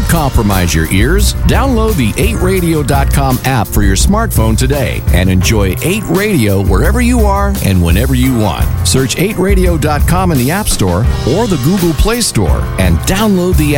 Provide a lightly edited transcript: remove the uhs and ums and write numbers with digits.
compromise your ears. Download the 8radio.com app for your smartphone today and enjoy 8 Radio wherever you are and whenever you want. Search 8radio.com in the App Store or the Google Play Store and download the app.